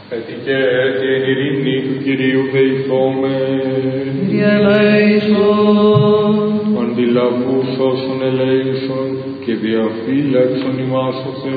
Έτυχε την ειρήνη του Κυρίου δεηθόμεν. Κύριε ελέησον. Αντιλαβούς όσων ελέησον και διαφύλαξον ημάς ο Θεός.